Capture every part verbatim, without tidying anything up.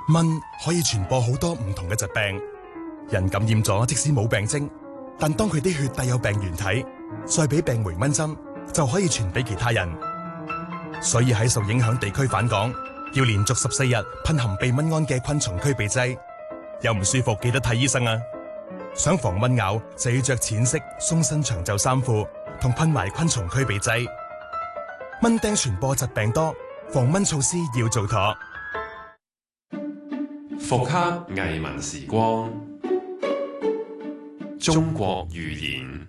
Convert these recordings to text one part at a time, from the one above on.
蚊可以傳播好多唔同嘅疾病，人感染咗即使冇病徵，但當佢啲血帶有病原體，再俾病媒蚊針，就可以傳俾其他人。所以喺受影響地區返港，要連續十四日噴含避蚊胺嘅昆蟲驅鼻劑。有唔舒服記得睇醫生啊！想防蚊咬就要着淺色鬆身長袖衫褲，同噴埋昆蟲驅鼻劑。蚊叮傳播疾病多，防蚊措施要做妥。 復刻藝文時光，中國寓言。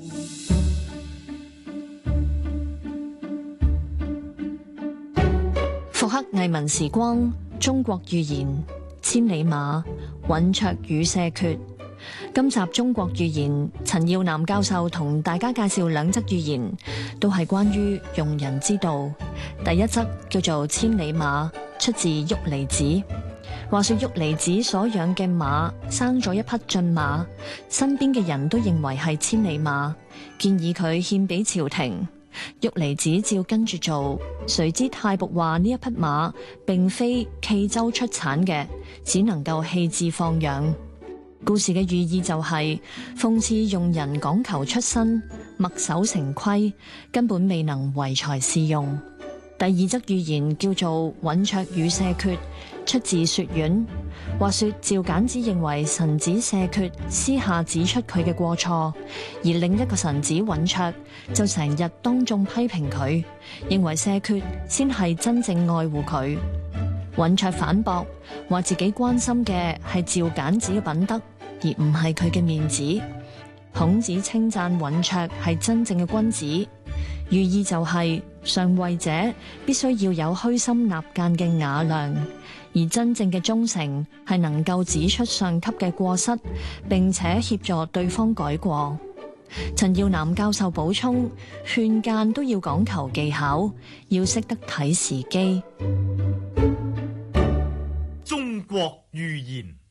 復刻藝文時光，中國寓言。千里馬、尹卓與謝缺。今集中國寓言，陳耀南教授同大家介紹兩則寓言，都係關於用人之道。第一則叫做千里馬，出自郁離子。話說郁離子所養嘅馬生咗一匹駿馬，身邊嘅人都認為係千里馬，建議佢獻俾朝廷。郁離子照跟住做，誰知太僕話呢一匹馬並非冀州出產嘅，只能夠棄置放養。故事嘅寓意就係、是、諷刺用人講求出身，墨守成規，根本未能唯才是用。第二則寓言叫做尹卓與謝缺，出自《說苑》。話說趙簡子認為臣子謝缺私下指出佢嘅過錯，而另一個臣子尹卓就成日當眾批評佢，認為謝缺先係真正愛護佢。尹卓反駁，話自己關心嘅係趙簡子嘅品德，而唔係佢嘅面子。孔子稱讚尹卓係真正嘅君子，寓意就係、是、上位者必須要有虛心納諫嘅雅量，而真正嘅忠誠係能夠指出上級嘅過失，並且協助對方改過。陳耀南教授補充，勸諫都要講求技巧，要識得睇時機。 中國寓言。